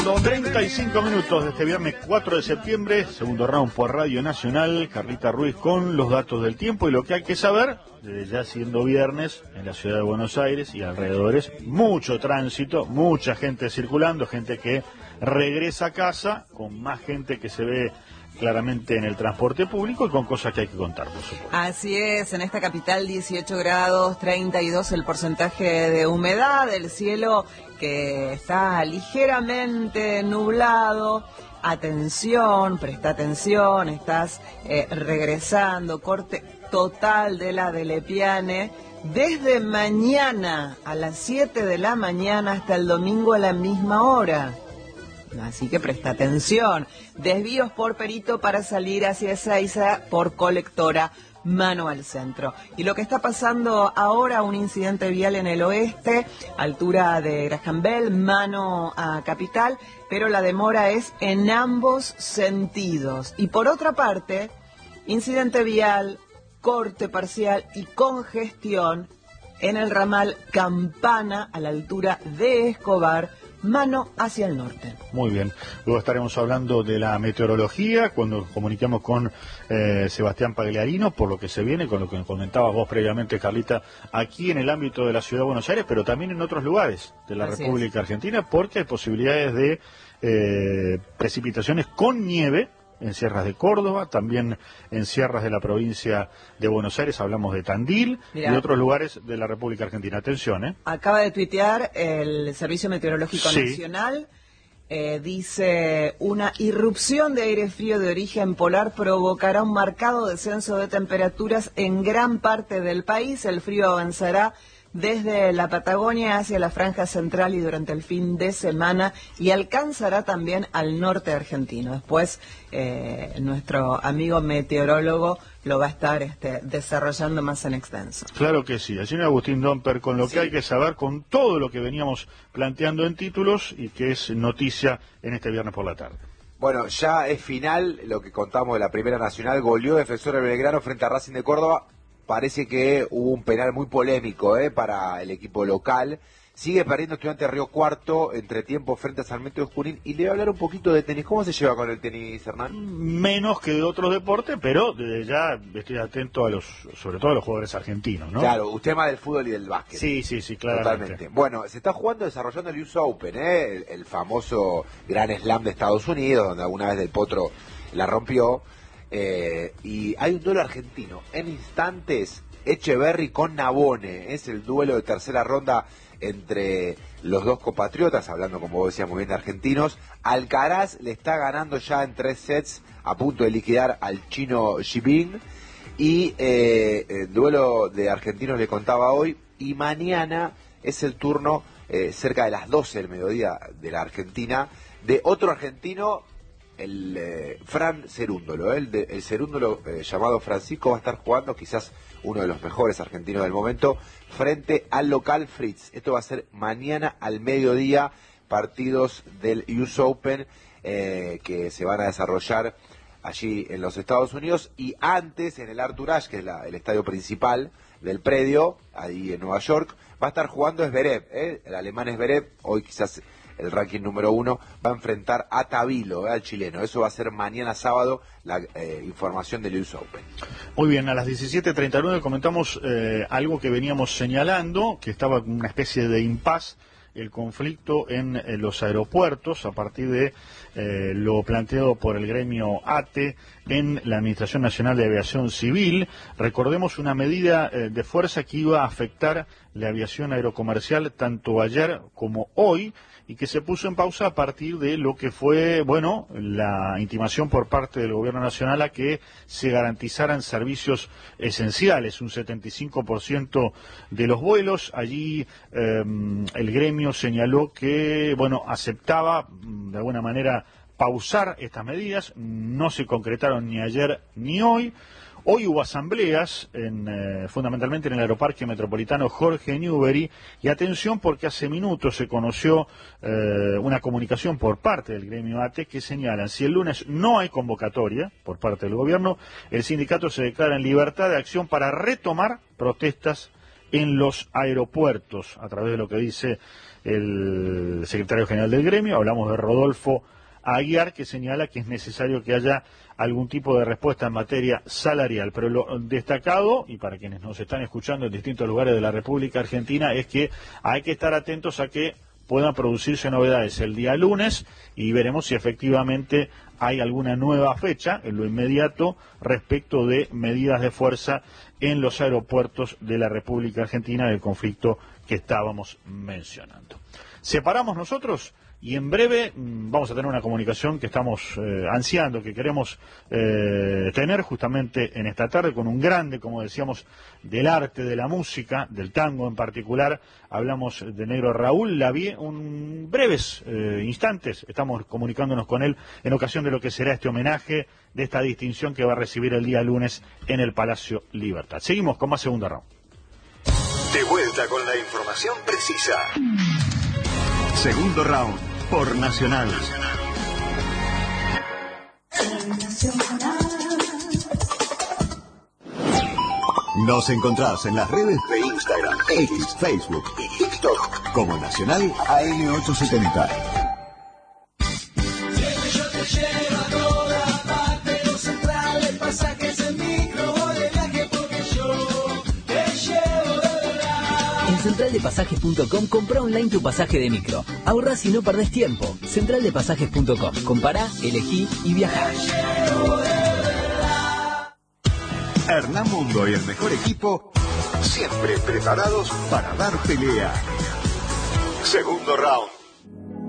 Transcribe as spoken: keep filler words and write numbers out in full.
treinta y cinco minutos de este viernes cuatro de septiembre, segundo round por Radio Nacional. Carlita Ruiz con los datos del tiempo y lo que hay que saber, desde ya siendo viernes en la ciudad de Buenos Aires y alrededores, mucho tránsito, mucha gente circulando, gente que regresa a casa, con más gente que se ve claramente en el transporte público y con cosas que hay que contar, por supuesto. Así es, en esta capital dieciocho grados, treinta y dos el porcentaje de humedad, el cielo que está ligeramente nublado. Atención, presta atención, estás eh, regresando, corte total de la de Lepiane, desde mañana a las siete de la mañana hasta el domingo a la misma hora. Así que presta atención. Desvíos por Perito para salir hacia Ezeiza por Colectora, mano al centro. Y lo que está pasando ahora, un incidente vial en el oeste, altura de Graham Bell, mano a Capital, pero la demora es en ambos sentidos. Y por otra parte, incidente vial, corte parcial y congestión en el ramal Campana a la altura de Escobar, mano hacia el norte. Muy bien. Luego estaremos hablando de la meteorología cuando comuniquemos con eh, Sebastián Pagliarino por lo que se viene, con lo que comentabas vos previamente, Carlita, aquí en el ámbito de la ciudad de Buenos Aires, pero también en otros lugares de la Así República es. Argentina, porque hay posibilidades de eh, precipitaciones con nieve en sierras de Córdoba, también en sierras de la provincia de Buenos Aires, hablamos de Tandil. Mirá, y otros lugares de la República Argentina. Atención, ¿eh? Acaba de tuitear el Servicio Meteorológico sí. Nacional, eh, dice, una irrupción de aire frío de origen polar provocará un marcado descenso de temperaturas en gran parte del país. El frío avanzará desde la Patagonia hacia la franja central y durante el fin de semana y alcanzará también al norte argentino. Después eh, nuestro amigo meteorólogo lo va a estar este, desarrollando más en extenso. Claro que sí, el señor Agustín Domper con lo sí. que hay que saber, con todo lo que veníamos planteando en títulos y que es noticia en este viernes por la tarde. Bueno, ya es final lo que contamos de la Primera Nacional. Goleó Defensor de Belgrano frente a Racing de Córdoba. Parece que hubo un penal muy polémico eh, para el equipo local. Sigue perdiendo Estudiantes de Río Cuarto entre tiempo frente a Sarmiento de Junín. Y le voy a hablar un poquito de tenis. ¿Cómo se lleva con el tenis, Hernán? Menos que de otros deportes, pero desde ya estoy atento a los, sobre todo a los jugadores argentinos, ¿no? Claro, usted más del fútbol y del básquet. Sí, sí, sí, claramente. Totalmente. Bueno, se está jugando, desarrollando el U S Open, ¿eh? el, el famoso Gran Slam de Estados Unidos, donde alguna vez Del Potro la rompió. Eh, y hay un duelo argentino. En instantes, Echeverry con Nabone. Es el duelo de tercera ronda entre los dos compatriotas, hablando como vos decías muy bien de argentinos. Alcaraz le está ganando ya en tres sets, a punto de liquidar al chino Xibing. Y eh, el duelo de argentinos le contaba hoy. Y mañana es el turno, eh, cerca de las doce del mediodía de la Argentina, de otro argentino, el eh, Fran Cerúndolo, ¿eh? el, de, el Cerúndolo eh, llamado Francisco va a estar jugando, quizás uno de los mejores argentinos del momento, frente al local Fritz. Esto va a ser mañana al mediodía, partidos del U S Open eh, que se van a desarrollar allí en los Estados Unidos, y antes en el Arthur Ashe, que es la, el estadio principal del predio, ahí en Nueva York, va a estar jugando Zverev, ¿eh? el alemán Zverev, hoy quizás el ranking número uno, va a enfrentar a Tabilo, ¿eh? al chileno. Eso va a ser mañana sábado, la eh, información del U S Open. Muy bien, a las diecisiete treinta y nueve comentamos eh, algo que veníamos señalando, que estaba en una especie de impas, el conflicto en, en los aeropuertos a partir de eh, lo planteado por el gremio A T E en la Administración Nacional de Aviación Civil. Recordemos una medida eh, de fuerza que iba a afectar la aviación aerocomercial tanto ayer como hoy, y que se puso en pausa a partir de lo que fue, bueno, la intimación por parte del Gobierno Nacional a que se garantizaran servicios esenciales, un setenta y cinco por ciento de los vuelos. Allí eh, el gremio señaló que, bueno, aceptaba de alguna manera pausar estas medidas, no se concretaron ni ayer ni hoy. Hoy hubo asambleas, en, eh, fundamentalmente en el Aeroparque Metropolitano Jorge Newbery, y atención porque hace minutos se conoció eh, una comunicación por parte del gremio A T E que señalan, si el lunes no hay convocatoria por parte del gobierno, el sindicato se declara en libertad de acción para retomar protestas en los aeropuertos, a través de lo que dice el secretario general del gremio, hablamos de Rodolfo Aguiar, que señala que es necesario que haya algún tipo de respuesta en materia salarial. Pero lo destacado, y para quienes nos están escuchando en distintos lugares de la República Argentina, es que hay que estar atentos a que puedan producirse novedades el día lunes y veremos si efectivamente hay alguna nueva fecha en lo inmediato respecto de medidas de fuerza en los aeropuertos de la República Argentina del conflicto que estábamos mencionando. Separamos nosotros y en breve mmm, vamos a tener una comunicación que estamos eh, ansiando, que queremos eh, tener justamente en esta tarde con un grande, como decíamos, del arte, de la música, del tango en particular. Hablamos de Negro Raúl Lavie, un breves eh, instantes, estamos comunicándonos con él en ocasión de lo que será este homenaje, de esta distinción que va a recibir el día lunes en el Palacio Libertad. Seguimos con más Segundo Round. De vuelta con la información precisa. Segundo Round por Nacional. Nos encontrás en las redes de Instagram, X, Facebook y TikTok como Nacional A M ochocientos setenta. central de pasajes punto com, compra online tu pasaje de micro. Ahorrás y no perdés tiempo. central de pasajes punto com. Compará, elegí y viajá. Hernán Mundo y el mejor equipo, siempre preparados para dar pelea. Segundo Round.